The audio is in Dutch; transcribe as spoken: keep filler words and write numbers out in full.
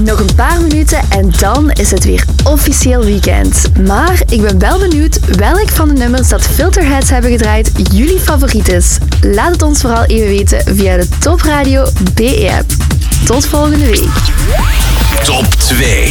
Nog een paar minuten en dan is het weer officieel weekend. Maar ik ben wel benieuwd welk van de nummers dat Filterheads hebben gedraaid jullie favoriet is. Laat het ons vooral even weten via de Top Radio B E app. Tot volgende week. Top twee.